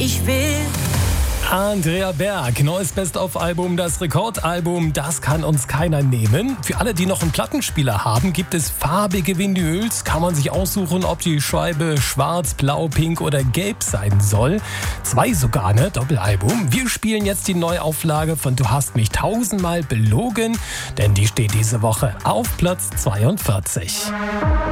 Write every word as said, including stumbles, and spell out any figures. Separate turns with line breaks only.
ich will.
Andrea Berg, neues Best-of-Album, das Rekordalbum, das kann uns keiner nehmen. Für alle, die noch einen Plattenspieler haben, gibt es farbige Vinyls. Kann man sich aussuchen, ob die Scheibe schwarz, blau, pink oder gelb sein soll. Zwei sogar, ne? Doppelalbum. Wir spielen jetzt die Neuauflage von Du hast mich tausendmal belogen, denn die steht diese Woche auf Platz zweiundvierzig.